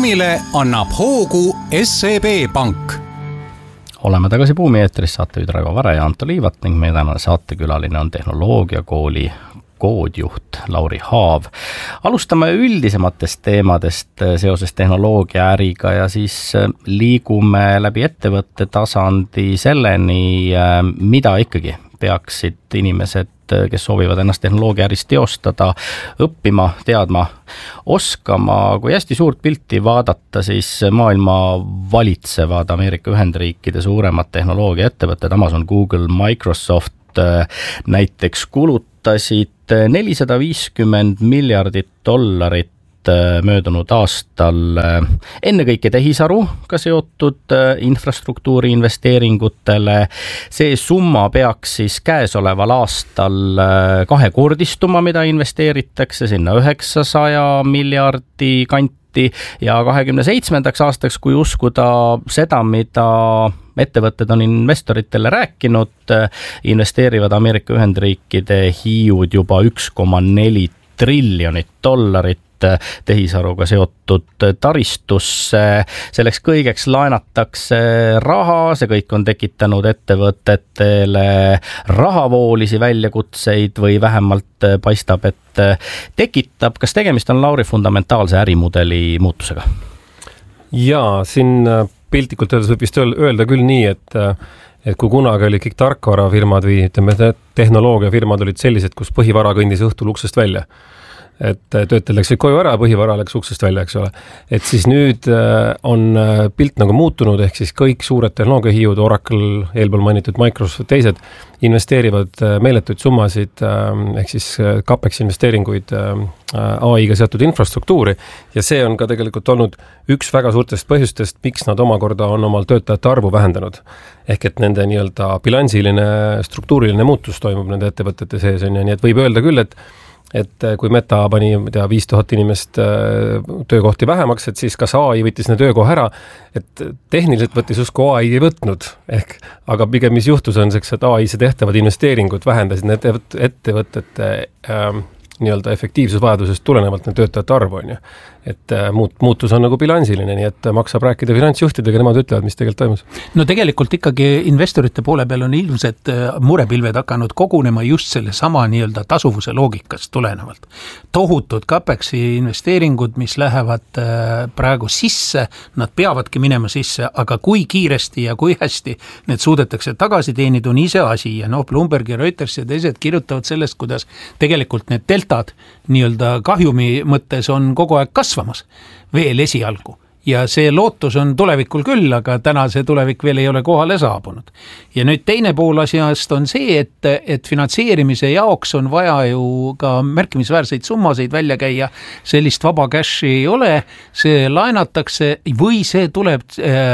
buumile annab hoogu SEB Pank. Oleme tagasi Buumi eetris, saatejuht Raivo Vare ja Anto Liivat ning meie tänane saatekülaline on tehnoloogiakooli koodjuht Lauri Haav. Alustame üldisematest teemadest seoses tehnoloogiaäriga ja siis liigume läbi ettevõtte tasandi selleni, mida ikkagi peaksid inimesed, kes soovivad ennast tehnoloogiaäris teostada, õppima, teadma, oskama. Kui hästi suurt pilti vaadata, siis maailma valitsevad Ameerika Ühendriikide suuremad tehnoloogiaettevõtted, Amazon, Google, Microsoft näiteks kulutasid $450 miljardit möödunud aastal ennekõike tehisaruga seotud infrastruktuuri investeeringutele. See summa peaks siis käesoleval aastal kahekordistuma, mida investeeritakse sinna 900 miljardi kanti ja 2027. aastaks, kui uskuda seda, mida ettevõtted on investoritele rääkinud, investeerivad Ameerika Ühendriikide hiiud juba $1,4 triljonit tehisaruga seotud taristusse. Selleks kõigeks laenatakse raha, see kõik on tekitanud ettevõtetele rahavoolisi väljakutseid või vähemalt paistab, et tekitab. Kas tegemist on, Lauri, fundamentaalse ärimudeli muutusega? Jaa, siin piltlikult öeldes võib vist öelda küll nii, et kui kunagi oli kõik tarkvarafirmad või ütleme, tehnoloogiafirmad olid sellised, kus põhivara kõndis õhtul uksest välja. Et töötajad läksid koju ära, põhivara läks uksest välja, eks ole. Et siis nüüd on pilt nagu muutunud, ehk siis kõik suured tehnoloogiahiiud, Oracle, eelpool mainitud Microsoft, teised investeerivad meeletuid summasid, ehk siis CapEx investeeringuid AI-ga seotud infrastruktuuri ja see on ka tegelikult olnud üks väga suurtest põhjustest, miks nad omakorda on omal töötajate arvu vähendanud. Ehk et nende nii-öelda bilansiline, struktuuriline muutus toimub nende ettevõtete sees, nii et võib öelda küll, et kui Meta pani 5000 inimest töökohti vähemaks, et siis kas AI võttis need töökoha ära, et tehniliselt võttis usku AI ei võtnud, aga pigem mis juhtus on seks, et AI-se tehtavad investeeringud vähendasid need ettevõtete nii-öelda efektiivsusvajadusest tulenevalt need töötajate arvu on ju. Et muutus on nagu bilansiline, nii et maksab rääkida finantsjuhtidega, nemad ütlevad, mis tegelikult toimus. No tegelikult ikkagi investorite poole peal on ilmselt murepilved hakanud kogunema just selle sama nii-öelda tasuvuse loogikast tulenevalt. Tohutud CapExi investeeringud, mis lähevad praegu sisse, nad peavadki minema sisse, aga kui kiiresti ja kui hästi need suudetakse tagasi teenida, on ise asi ja Bloomberg ja Reuters ja teised kirjutavad sellest, kuidas tegelikult need deltad nii-öelda kahjumi mõttes on kogu aeg kasvamas veel esialgu. Ja see lootus on tulevikul küll, aga täna see tulevik veel ei ole kohale saabunud. Ja nüüd teine pool asjast on see, et finantseerimise jaoks on vaja ju ka märkimisväärseid summasid välja käia. Sellist vaba cashi ei ole, see laenatakse või see tuleb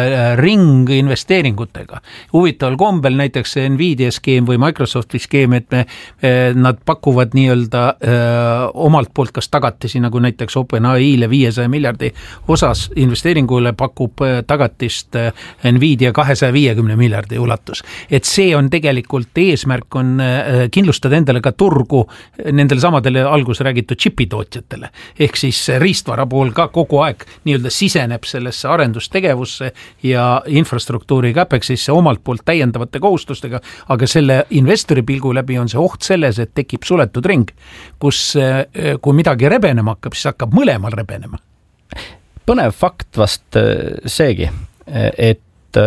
ring investeeringutega. Huvitaval kombel näiteks Nvidia skeem või Microsofti skeem, et nad pakuvad nii-öelda omalt poolt kas tagatisi, nagu näiteks OpenAI-le 500 miljardi osas investeeringule pakub tagatist Nvidia 250 miljardi ulatus. Et see on tegelikult eesmärk on kindlustada endale ka turgu nendele samadele algus räägitud chipitootjatele. Ehk siis riistvara pool ka kogu aeg nii-öelda siseneb sellesse arendustegevusse ja infrastruktuuri CapExisse omalt poolt täiendavate kohustustega, aga selle investori pilgu läbi on see oht selles, et tekib suletud ring, kus kui midagi rebenema hakkab, siis hakkab mõlemal rebenema. Põnev fakt vast seegi, et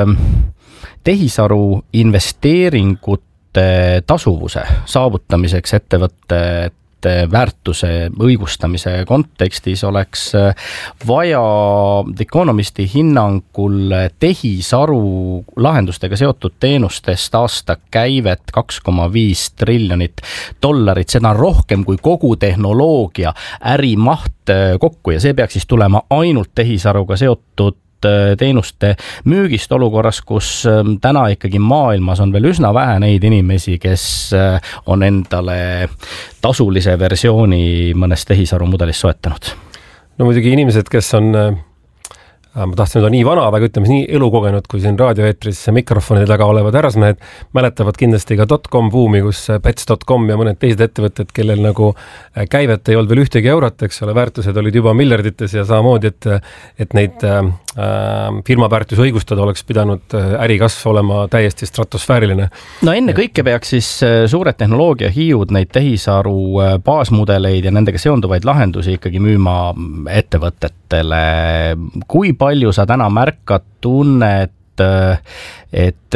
tehisaru investeeringute tasuvuse saavutamiseks ettevõtte väärtuse õigustamise kontekstis oleks vaja Economisti hinnangul tehisaru lahendustega seotud teenustest aastakäivet $2,5 triljonit. Seda on rohkem kui kogu tehnoloogia ärimaht kokku ja see peaks siis tulema ainult tehisaruga seotud teenuste müügist olukorras, kus täna ikkagi maailmas on veel üsna vähe neid inimesi, kes on endale tasulise versiooni mõnest tehisaru mudelist soetanud. No muidugi inimesed, kes on ma tahtsin öelda nii vana, aga ütleme nii elukogenud, kui siin raadioeetris mikrofonide taga olevad härrasmehed mäletavad kindlasti ka .com buumi, kus pets.com ja mõned teised ettevõtted, kellel nagu käivet ei olnud veel ühtegi eurot, eks ole, väärtused olid juba miljardites ja samamoodi, et neid firma väärtus õigustada oleks pidanud ärikasv olema täiesti stratosfääriline. No enne kõike peaks siis suured tehnoloogiahiiud neid tehisaru baasmudeleid ja nendega seonduvaid lahendusi ikkagi müüma ettevõtetele. Kui palju sa täna märkad, tunned, et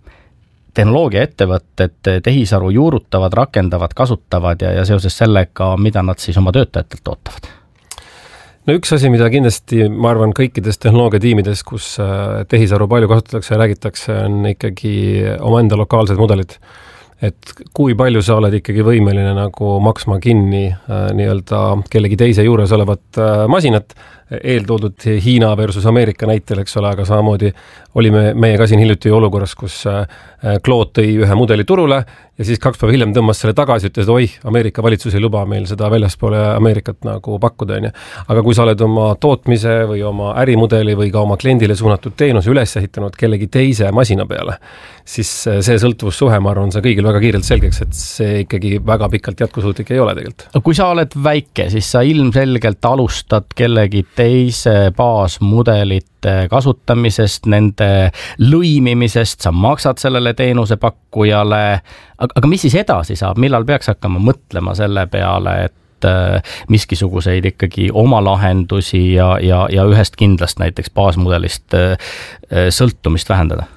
tehnoloogiaettevõtted tehisaru juurutavad, rakendavad, kasutavad ja seoses sellega, mida nad siis oma töötajatelt ootavad? No üks asi, mida kindlasti, ma arvan, kõikides tehnoloogiatiimides, kus tehisaru palju kasutatakse ja räägitakse, on ikkagi omaenda lokaalsed mudelid. Et kui palju sa oled ikkagi võimeline nagu maksma kinni nii-öelda kellegi teise juures olevat masinat, eeltoodud Hiina versus Ameerika näitel, eks ole, aga samamoodi olime meie ka siin hiljuti olukorras, kus Claude tõi ühe mudeli turule ja siis 2 päeva hiljem tõmbas selle tagasi, ütles, et oi, Ameerika valitsus ei luba meil seda väljaspoole Ameerikat nagu pakkuda. Aga kui sa oled oma tootmise või oma ärimudeli või ka oma kliendile suunatud teenuse üles ehitanud kellegi teise masina peale, siis see sõltuvussuhe, ma arvan, see kõigil väga kiirelt selgeks, et see ikkagi väga pikalt jätkusuutlik ei ole tegelikult. Kui sa oled väike, siis sa ilmselgelt alustad kellegi teise baasmudelite kasutamisest, nende lõimimisest, sa maksad sellele teenusepakkujale, aga mis siis edasi saab, millal peaks hakkama mõtlema selle peale, et miskisuguseid ikkagi oma lahendusi ja ühest kindlast näiteks baasmudelist sõltumist vähendada?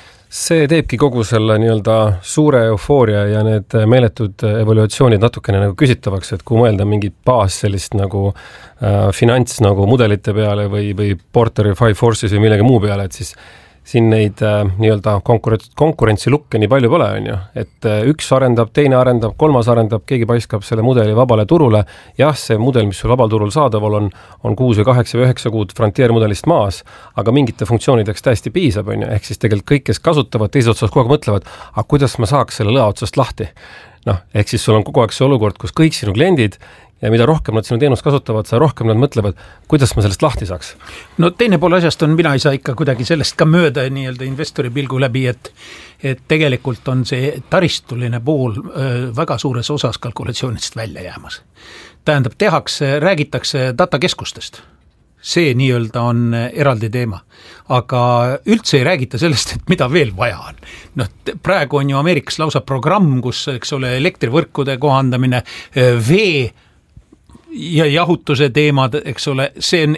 See teebki kogu selle nii-öelda suure eufooria ja need meeletud evaluatsioonid natukene nagu küsitavaks, et kui mõelda mingit baas sellist nagu finants nagu mudelite peale või Porteri 5 Forces või millegi muu peale, et siis siin neid nii-öelda konkurentsilukke nii palju pole, on ju. Et üks arendab, teine arendab, kolmas arendab, keegi paiskab selle mudeli vabale turule. Jah, see mudel, mis sul vabal turul saadaval on 6 või 8 või 9 kuud frontiermudelist maas, aga mingite funktsioonideks täiesti piisab, on ju. Ehk siis tegelikult kõik, kes kasutavad, teises otsas kogu aeg mõtlevad, aga kuidas ma saaks selle lõa otsast lahti? Ehk siis sul on kogu aeg see olukord, kus kõik sinu kliendid ja mida rohkem nad sinu teenust kasutavad, seda rohkem nad mõtlevad, kuidas ma sellest lahti saaks. No teine pool asjast on, mina ei saa ikka kuidagi sellest ka mööda nii-öelda investori pilgu läbi, et tegelikult on see taristuline pool väga suures osas kalkulatsioonidest välja jäämas. Tähendab, räägitakse datakeskustest. See nii-öelda on eraldi teema. Aga üldse ei räägita sellest, et mida veel vaja on. Praegu on ju Ameerikas lausa programm, kus eks ole elektrivõrkude kohandamine, vee ja jahutuse teemad, eks ole, see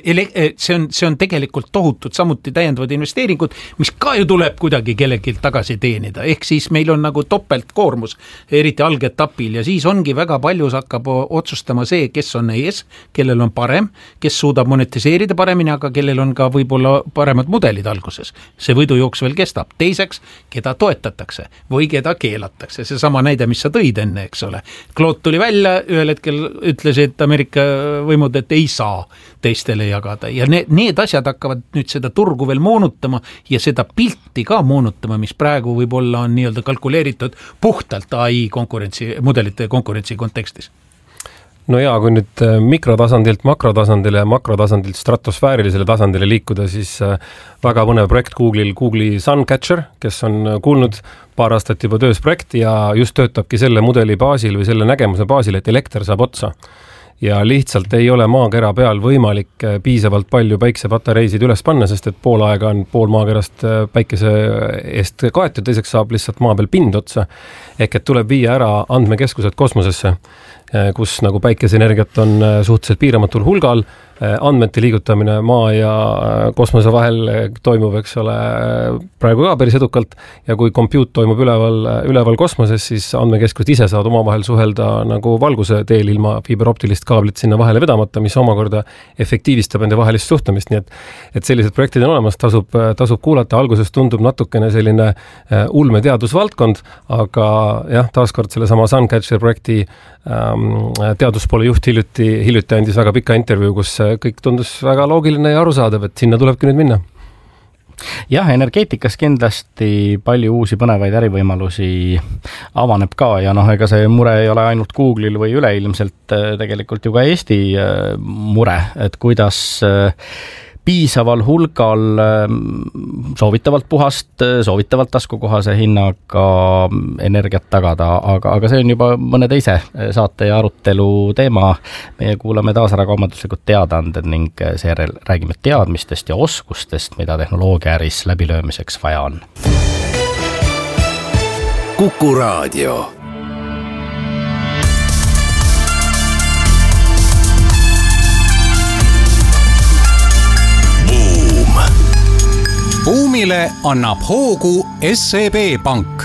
on tegelikult tohutud samuti täiendavad investeeringud, mis ka ju tuleb kuidagi kellelgi tagasi teenida. Ehk siis meil on nagu topeltkoormus, eriti algetapil, ja siis ongi väga paljus hakkab otsustama see, kes on ees, kellel on parem, kes suudab monetiseerida paremini, aga kellel on ka võib-olla paremad mudelid alguses. See võidujooks veel kestab. Teiseks, keda toetatakse või keda keelatakse. See sama näide, mis sa tõid enne, eks ole. Claude tuli välja, ühel hetkel ütles, et Ameerika võimud, et ei saa teistele jagada. Ja need asjad hakkavad nüüd seda turgu veel moonutama ja seda pilti ka moonutama, mis praegu võib-olla on nii-öelda kalkuleeritud puhtalt AI mudelite konkurentsi kontekstis. No jaa, kui nüüd mikrotasandilt makrotasandile ja makrotasandilt stratosfäärilisele tasandile liikuda, siis väga põnev projekt Google'i Suncatcher, kes on kuulnud paar aastat juba töös projekt ja just töötabki selle mudeli baasil või selle nägemuse baasil, et elekter saab otsa. Ja lihtsalt ei ole maakera peal võimalik piisavalt palju päiksepatareisid üles panna, sest et pool aega on pool maakerast päikese eest kaetud, teiseks saab lihtsalt maa peal pind otsa. Ehk et tuleb viia ära andmekeskused kosmosesse, kus nagu päikeseenergiat on suhteliselt piiramatul hulgal, andmete liigutamine maa ja kosmose vahel toimub, eks ole, praegu ka päris edukalt ja kui compute toimub üleval kosmoses, siis andmekeskused ise saavad omavahel suhelda nagu valguse teel ilma fiiberoptilist kaablit sinna vahele vedamata, mis omakorda efektiivistab ende vahelist suhtumist, nii et sellised projektid on olemas, tasub kuulata, alguses tundub natukene selline ulme teadusvaldkond, aga jah, taaskord selle sama Suncatcher projekti teaduspoole juht hiljuti andis väga pika intervjuu, kus kõik tundus väga loogiline ja arusaadav, et sinna tulebki nüüd minna. Jah, energeetikas kindlasti palju uusi põnevaid ärivõimalusi avaneb ka ja ega see mure ei ole ainult Google'il või üleilmselt tegelikult ju ka Eesti mure, et kuidas piisaval hulgal soovitavalt puhast, soovitavalt taskukohase hinnaga energiat tagada, aga see on juba mõne teise saate ja arutelu teema. Meie kuulame taas ära kaubanduslikud teadaanded ning seejärel räägime teadmistest ja oskustest, mida tehnoloogiaäris läbilöömiseks vaja on. Kuku Raadio. Buumile annab hoogu SEB Pank.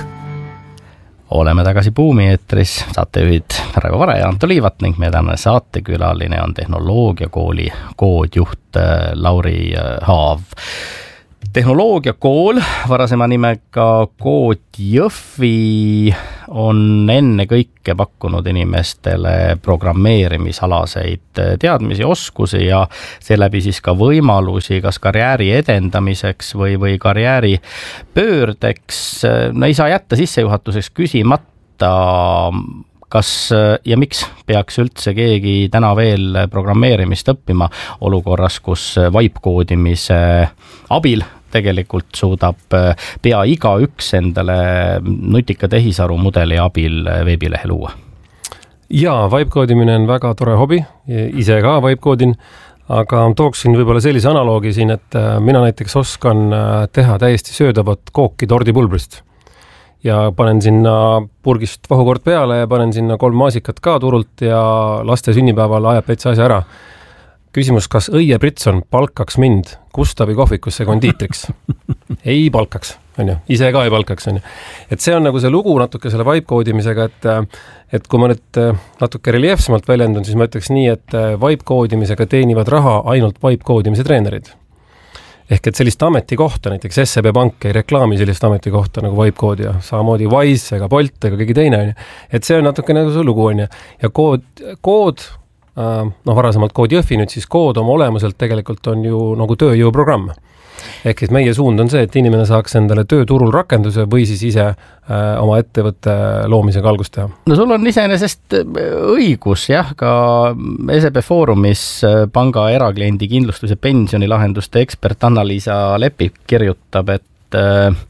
Oleme tagasi Buumi eetris, saatejuhid Raivo Vare ja Anto Liivat ning meie tänane saatekülaline on tehnoloogiakooli koodjuht Lauri Haav. Tehnoloogiakool, varasema nimega Kood Jõhvi, on enne kõike pakkunud inimestele programmeerimisalaseid teadmisi, oskusi ja seeläbi siis ka võimalusi kas karjääri edendamiseks või karjääri pöördeks. No ei saa jätta sissejuhatuseks küsimata, kas ja miks peaks üldse keegi täna veel programmeerimist õppima olukorras, kus vibe-koodimise abil tegelikult suudab pea igaüks endale nutika tehisaru mudeli abil veebilehe luua? Jaa, vibe-koodimine on väga tore hobi, ise ka vibe-koodin, aga tooksin võib-olla sellise analoogi siin, et mina näiteks oskan teha täiesti söödavat kooki tordipulbrist. Ja panen sinna purgist vahukord peale ja panen sinna 3 maasikat ka turult ja laste sünnipäeval ajab täitsa asja ära. Küsimus, kas Õie Britson palkaks mind Gustavi kohvikusse kondiitriks? Ei palkaks, on ju. Ise ka ei palkaks, on ju. Et see on nagu see lugu natuke selle vibe-koodimisega, et kui ma nüüd natuke reliefsemalt väljendun, siis ma ütleks nii, et vibe-koodimisega teenivad raha ainult vibe-koodimise treenerid. Ehk et sellist ametikohta, näiteks SEB Pank ei reklaami sellist ametikohta nagu vibe-koodija, samamoodi Wise ega Bolt ega keegi teine, on ju. Et see on natuke nagu see lugu, on ju. Ja kood varasemalt Kood Jõhvi, nüüd siis kood oma olemuselt tegelikult on ju nagu tööjõuprogramm. Ehk et meie suund on see, et inimene saaks endale tööturul rakenduse või siis ise oma ettevõtte loomisega algust teha. No sul on iseenesest õigus, jah, ka SEB Foorumis panga erakliendi kindlustus- ja pensionilahenduste ekspert Anna-Liisa Lepik kirjutab, et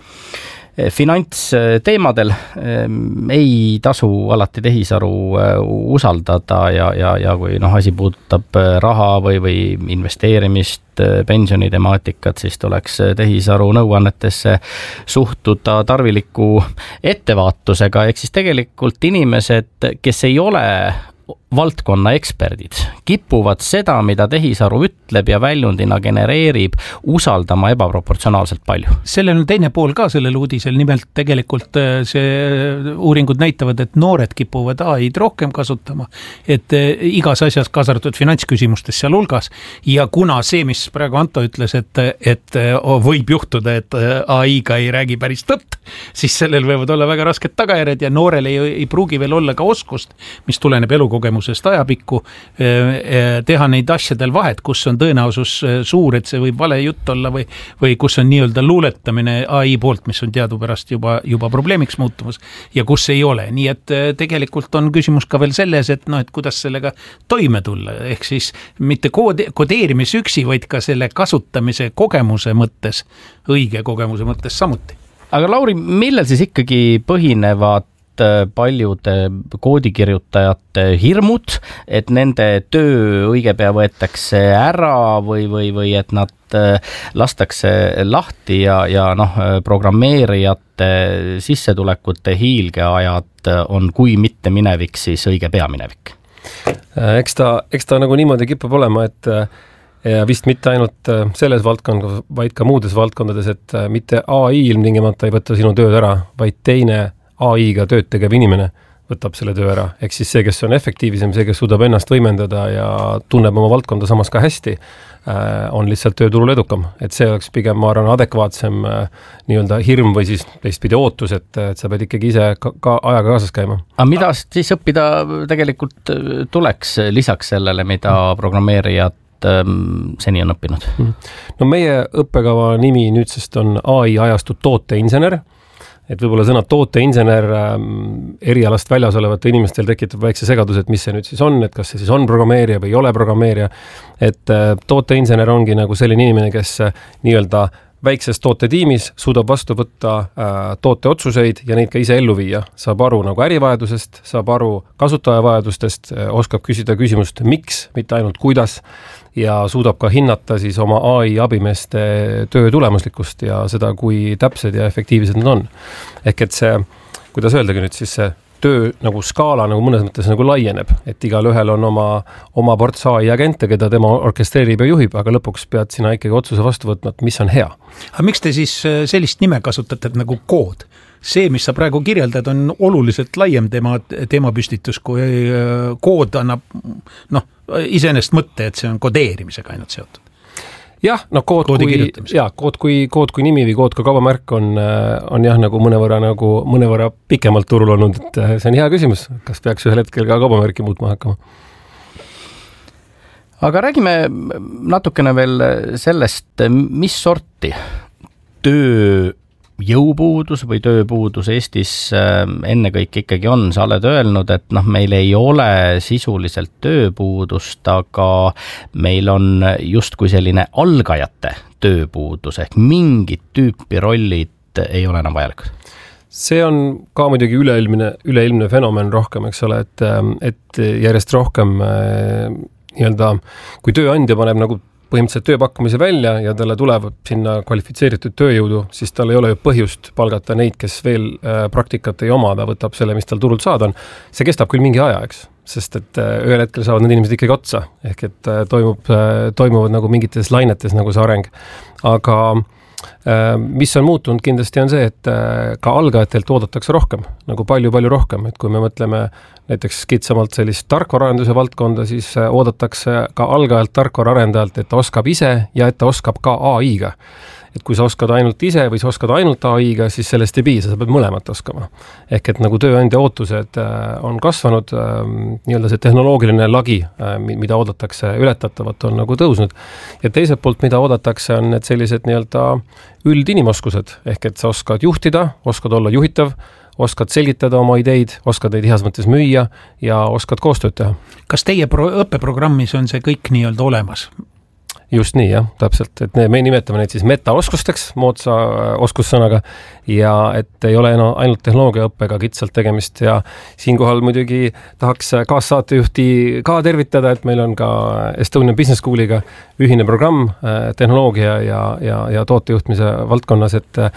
finantsteemadel ei tasu alati tehisaru usaldada ja kui asi puudutab raha või investeerimist, pensionitemaatikat, siis tuleks tehisaru nõuannetesse suhtuda tarviliku ettevaatusega, ehk siis tegelikult inimesed, kes ei ole valdkonna eksperdid, kipuvad seda, mida tehisaru ütleb ja väljundina genereerib, usaldama ebaproportsionaalselt palju. Sellel on teine pool ka sellel uudisel, nimelt tegelikult see uuringud näitavad, et noored kipuvad AI-d rohkem kasutama, et igas asjas kaasartud finantsküsimustes seal hulgas ja kuna see, mis praegu Anto ütles, et võib juhtuda, et AI-ga ei räägi päris tõtt, siis sellel võivad olla väga rasked tagajärjed ja noorel ei pruugi veel olla ka oskust, mis tuleneb elukogemusest ajapikku, teha neid asjadel vahet, kus on tõenäosus suur, et see võib vale jutt olla või kus on nii-öelda luuletamine AI poolt, mis on teadupärast juba probleemiks muutumas ja kus ei ole. Nii et tegelikult on küsimus ka veel selles, et kuidas sellega toime tulla, ehk siis mitte kodeerimis üksi, vaid ka selle kasutamise kogemuse mõttes, õige kogemuse mõttes samuti. Aga Lauri, millel siis ikkagi põhinevad paljude koodikirjutajate hirmud, et nende töö õige pea võetakse ära või et nad lastakse lahti ja programmeerijate sissetulekute hiilgeajad on kui mitte minevik, siis õige pea minevik? Eks ta nagu niimoodi kipub olema, et ja vist mitte ainult selles valdkonnas, vaid ka muudes valdkondades, et mitte AI ilmtingimata ei võtta sinu tööd ära, vaid teine AI-ga tööd tegev inimene võtab selle töö ära. Ehk siis see, kes on efektiivsem, see, kes suudab ennast võimendada ja tunneb oma valdkonda samas ka hästi, on lihtsalt tööturul edukam. Et see oleks pigem, ma arvan, adekvaatsem nii-öelda hirm või siis teistpidi ootus, et sa pead ikkagi ise ka ajaga kaasas käima. Aga mida siis õppida tegelikult tuleks lisaks sellele, mida programmeerijad seni on õppinud? No meie õppekava nimi nüüdsest on AI ajastu tooteinsener, et võib-olla sõna tooteinsener erialast väljas olevate inimestel tekitab väikse segadus, et mis see nüüd siis on, et kas see siis on programmeerija või ei ole programmeerija, et tooteinsener ongi nagu selline inimene, kes nii-öelda väikses tootetiimis suudab vastu võtta tooteotsuseid ja neid ka ise ellu viia. Saab aru nagu ärivajadusest, saab aru kasutajavajadustest, oskab küsida küsimust miks, mitte ainult kuidas ja suudab ka hinnata siis oma AI abimeeste töö tulemuslikkust ja seda, kui täpsed ja efektiivsed nad on. Ehk et see, kuidas öeldagi nüüd siis see töö nagu skaala nagu mõnes mõttes nagu laieneb, et igal ühel on oma ports AI-agente, keda tema orkestreerib ja juhib, aga lõpuks pead sina ikkagi otsuse vastu võtma, et mis on hea. Aga miks te siis sellist nime kasutate nagu kood? See, mis sa praegu kirjeldad, on oluliselt laiem teemapüstitus, kui kood annab iseenesest mõtte, et see on kodeerimisega ainult seotud. Jah, kood kui nimi või kood kui kaubamärk on jah nagu mõnevõrra pikemalt turul olnud, et see on hea küsimus, kas peaks ühel hetkel ka kaubamärki muutma hakkama. Aga räägime natukene veel sellest, mis sorti jõupuudus või tööpuudus Eestis ennekõike ikkagi on. Sa oled öelnud, et meil ei ole sisuliselt tööpuudust, aga meil on justkui selline algajate tööpuudus ehk mingit tüüpi rollid ei ole enam vajalikud. See on ka muidugi üleilmne fenomen rohkem, eks ole, et järjest rohkem nii-öelda, kui tööandja paneb nagu põhimõtteliselt tööpakkumise välja ja talle tuleb sinna kvalifitseeritud tööjõudu, siis tal ei ole ju põhjust palgata neid, kes veel praktikat ei oma, ta võtab selle, mis tal turult saada on. See kestab küll mingi aja, eks, sest et ühel hetkel saavad need inimesed ikkagi otsa, ehk et toimuvad nagu mingites lainetes nagu see areng. Aga mis on muutunud kindlasti on see, et ka algajatelt oodatakse rohkem, nagu palju-palju rohkem, et kui me mõtleme näiteks kitsamalt sellist tarkvaraarenduse valdkonda, siis oodatakse ka algajalt tarkvaraarendajalt, et ta oskab ise ja et ta oskab ka AI-ga. Et kui sa oskad ainult ise või sa oskad ainult AI-ga, siis sellest ei piisa, sa pead mõlemat oskama. Ehk et nagu tööandja ootused on kasvanud, nii-öelda see tehnoloogiline lagi, mida oodatakse ületatavat, on nagu tõusnud. Ja teiselt poolt, mida oodatakse, on need sellised nii-öelda üldinimoskused, ehk et sa oskad juhtida, oskad olla juhitav, oskad selgitada oma ideid, oskad neid heas mõttes müüa ja oskad koostööd teha. Kas teie õppeprogrammis on see kõik nii-öelda olemas? Just nii, jah, täpselt, et me nimetame neid siis metaoskusteks, moodsa oskussõnaga ja et ei ole ainult tehnoloogiaõppega kitsalt tegemist ja siinkohal muidugi tahaks kaassaatejuhti ka tervitada, et meil on ka Estonian Business Schooliga ühine programm tehnoloogia ja tootejuhtmise valdkonnas,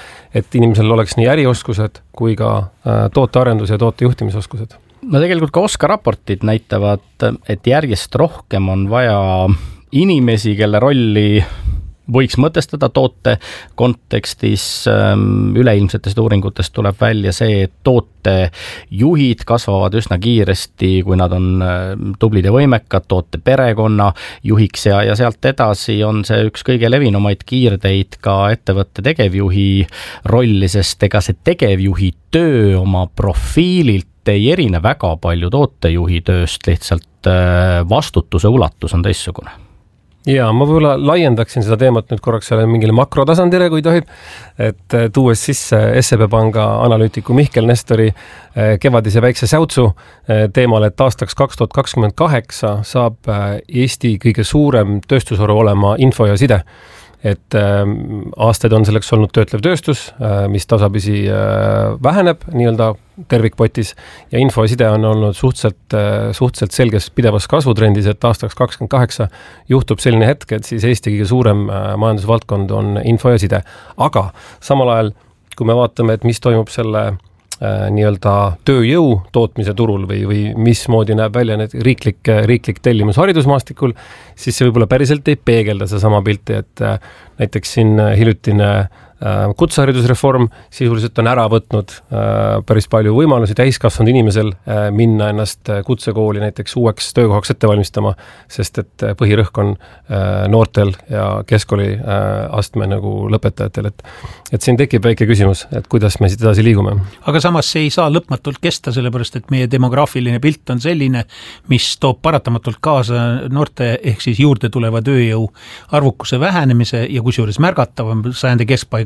et inimesel oleks nii ärioskused kui ka tootearendus ja tootejuhtimisoskused. No tegelikult ka OSKA raportid näitavad, et järjest rohkem on vaja inimesi, kelle rolli võiks mõtestada toote kontekstis. Üleilmsetest uuringutest tuleb välja see, et tootejuhid kasvavad üsna kiiresti, kui nad on tublid ja võimekad, toote perekonna juhiks ja sealt edasi on see üks kõige levinumaid kiirteid ka ettevõtte tegevjuhi rolli, sest ega see tegevjuhi töö oma profiililt ei erine väga palju tootejuhi tööst, lihtsalt vastutuse ulatus on teistsugune. Ja ma võib-olla laiendaksin seda teemat nüüd korraks mingile makrotasandile, kui tohib, et tuues sisse SEB Panga analüütiku Mihkel Nestori kevadise väikse säutsu teemal, et aastaks 2028 saab Eesti kõige suurem tööstusharu olema info ja side. Et aastaid on selleks olnud töötlev tööstus, mis tasapisi väheneb nii-öelda tervikpotis ja info ja side on olnud suhteliselt selges pidevas kasvutrendis, et aastaks 2028 juhtub selline hetk, et siis Eesti kõige suurem majandusvaldkond on info ja side. Aga samal ajal, kui me vaatame, et mis toimub selle nii-öelda tööjõu tootmise turul või mismoodi näeb välja need riiklik tellimus haridusmaastikul, siis see võib-olla päriselt ei peegelda see sama pilti, et näiteks siin hiljutine kutseharidusreform sisuliselt on ära võtnud päris palju võimalusi täiskasvanud inimesel minna ennast kutsekooli näiteks uueks töökohaks ette valmistama, sest et põhirõhk on noortel ja keskkooli astme nagu lõpetajatel, et siin tekib väike küsimus, et kuidas me siit edasi liigume. Aga samas see ei saa lõpmatult kesta, sellepärast et meie demograafiline pilt on selline, mis toob paratamatult kaasa noorte ehk siis juurde tuleva tööjõu arvukuse vähenemise ja kusjuures märgatavam sajandi keskpaiga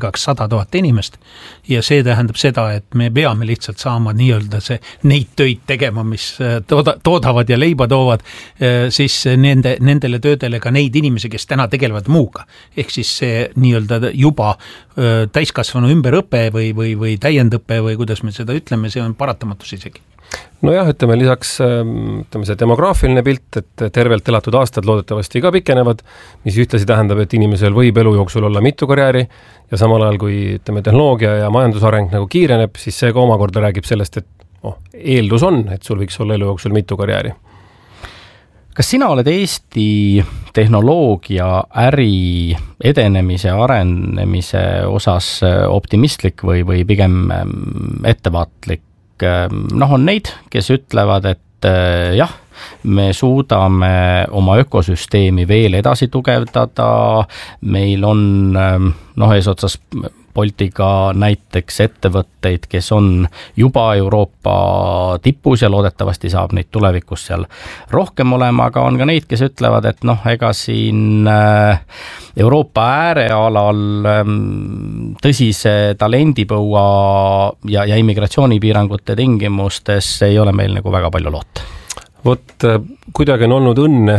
palgaks 100 000 inimest ja see tähendab seda, et me peame lihtsalt saama nii-öelda neid töid tegema, mis toodavad ja leiba toovad, siis nendele töödele ka neid inimesi, kes täna tegelevad muuga. Ehk siis see nii-öelda juba täiskasvanu ümberõpe või täiendõpe või kuidas me seda ütleme, see on paratamatus isegi. Nojah, ütleme lisaks see demograafiline pilt, et tervelt elatud aastad loodetavasti ka pikenevad, mis ühtlasi tähendab, et inimesel võib elu jooksul olla mitu karjääri ja samal ajal, kui ütleme, tehnoloogia ja majandusareng nagu kiireneb, siis see ka omakorda räägib sellest, et eeldus on, et sul võiks olla elu jooksul mitu karjääri. Kas sina oled Eesti tehnoloogia äri edenemise, arenemise osas optimistlik või pigem ettevaatlik? On neid, kes ütlevad, et jah, me suudame oma ökosüsteemi veel edasi tugevdada, meil on eesotsas Boltiga näiteks ettevõtteid, kes on juba Euroopa tipus ja loodetavasti saab neid tulevikus seal rohkem olema, aga on ka neid, kes ütlevad, et ega siin Euroopa äärealal tõsise talendipõua ja immigratsioonipiirangute tingimustes ei ole meil nagu väga palju loota. Vot kuidagi on olnud õnne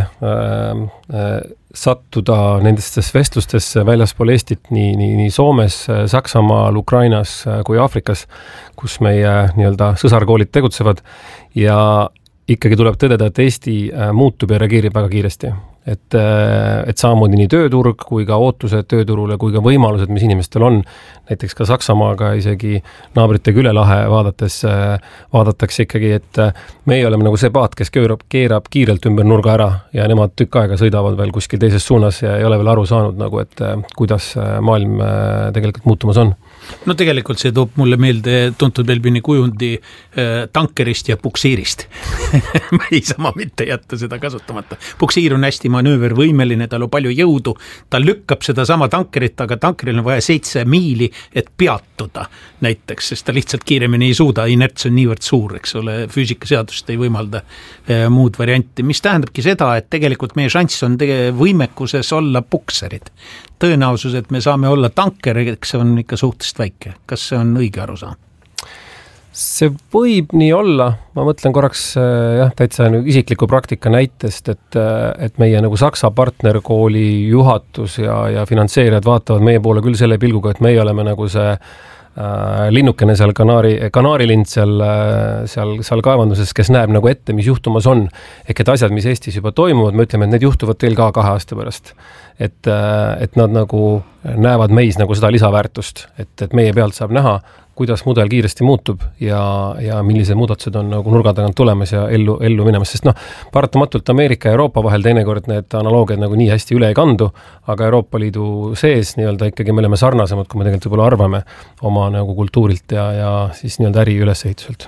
sattuda nendestes vestlustesse väljaspool Eestit nii Soomes, Saksamaal, Ukrainas kui Aafrikas, kus meie nii-öelda sõsarkoolid tegutsevad ja ikkagi tuleb tõdeda, et Eesti muutub ja reageerib väga kiiresti. Et samamoodi nii tööturg kui ka ootused tööturule kui ka võimalused, mis inimestel on, näiteks ka Saksamaaga isegi naabritega üle lahe vaadatakse ikkagi, et meie oleme nagu see paat, kes keerab kiirelt ümber nurga ära ja nemad tükk aega sõidavad veel kuskil teises suunas ja ei ole veel aru saanud nagu, et kuidas maailm tegelikult muutumas on. No tegelikult see toob mulle meelde tuntud Belbini kujundi tankerist ja puksiirist. Me ei saa mitte jätta seda kasutamata. Puksiir on hästi manöövervõimeline, tal on palju jõudu, ta lükkab seda sama tankerit, aga tankeril on vaja 7 miili, et peatuda näiteks, sest ta lihtsalt kiiremini ei suuda, inerts on niivõrd suur, eks ole, füüsikaseadust ei võimalda muud varianti, mis tähendabki seda, et tegelikult meie šanss on võimekuses olla pukserid. Tõenäosus, et me saame olla tankeriks, on ikka suhteliselt väike. Kas see on õige arusaam? See võib nii olla, ma mõtlen korraks täitsa isikliku praktika näitest, et meie nagu Saksa partnerkooli juhatus ja finantseerijad vaatavad meie poole küll selle pilguga, et meie oleme nagu see linnukene seal kanaarilind seal kaevanduses, kes näeb nagu ette, mis juhtumas on. Ehk et asjad, mis Eestis juba toimuvad, me ütleme, et need juhtuvad teil ka 2 aasta pärast. Et nad nagu näevad meis nagu seda lisaväärtust, et meie pealt saab näha, kuidas mudel kiiresti muutub ja millised muudatused on nagu nurga tagant tulemas ja ellu minemas, sest paratamatult Ameerika ja Euroopa vahel teinekord need analoogiad nagu nii hästi üle ei kandu, aga Euroopa Liidu sees nii-öelda ikkagi me oleme sarnasemad, kui me tegelikult võib-olla arvame oma nagu kultuurilt ja siis nii-öelda äri ülesehituselt.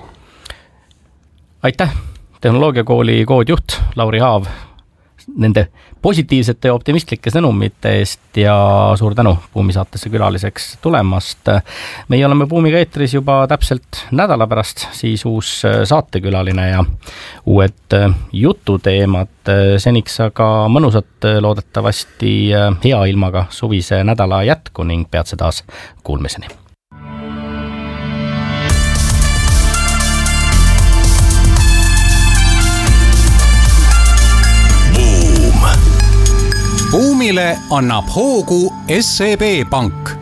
Aitäh, Tehnoloogiakooli koodjuht Lauri Haav nende positiivsete ja optimistlike sõnumite eest ja suur tänu Buumi saatesse külaliseks tulemast. Meie oleme Buumiga eetris juba täpselt nädala pärast, siis uus saatekülaline ja uued jututeemad. Seniks aga mõnusat loodetavasti hea ilmaga suvise nädala jätku ning peatse taas kuulmiseni. Buumile annab hoogu SEB Pank.